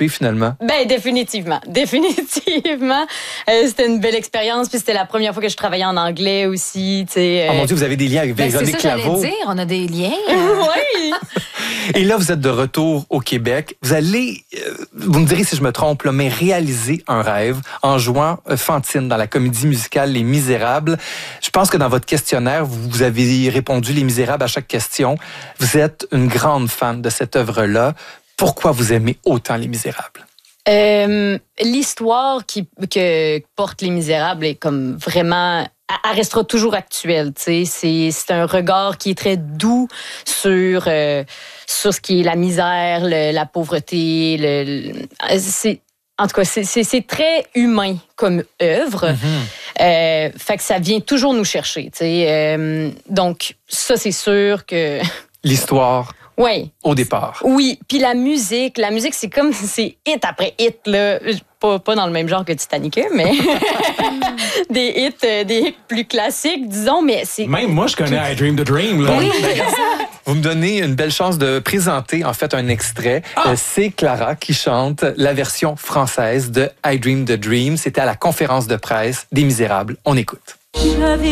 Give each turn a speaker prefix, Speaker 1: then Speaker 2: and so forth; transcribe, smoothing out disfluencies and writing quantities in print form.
Speaker 1: participé finalement?
Speaker 2: Ben définitivement. C'était une belle expérience, puis c'était la première fois que je travaillais en anglais aussi.
Speaker 1: Oh mon Dieu, vous avez des liens avec Véronique Claveau.
Speaker 3: C'est ça, j'allais dire, on a des liens.
Speaker 2: Oui.
Speaker 1: Et là, vous êtes de retour au Québec. Vous allez, vous me direz si je me trompe, là, mais réaliser un rêve en jouant Fantine dans la comédie musicale Les Misérables. Je pense que dans votre questionnaire, vous avez répondu Les Misérables à chaque question. Vous êtes une grande fan de cette œuvre-là. Pourquoi vous aimez autant Les Misérables?
Speaker 2: L'histoire que portent Les Misérables est comme vraiment... Elle restera toujours actuelle. C'est un regard qui est très doux sur ce qui est la misère, la pauvreté. En tout cas, c'est très humain comme œuvre. Mm-hmm. Fait que ça vient toujours nous chercher. Donc, ça, c'est sûr que...
Speaker 1: L'histoire...
Speaker 2: Oui.
Speaker 1: Au départ.
Speaker 2: Oui. Puis la musique, c'est comme... C'est hit après hit, là. Pas dans le même genre que Titanic, mais des hits plus classiques, disons, mais c'est...
Speaker 4: Même moi, je connais I Dream the Dream, là.
Speaker 2: Oui,
Speaker 1: vous me donnez une belle chance de présenter, en fait, un extrait. C'est Clara qui chante la version française de I Dream the Dream. C'était à la conférence de presse des Misérables. On écoute.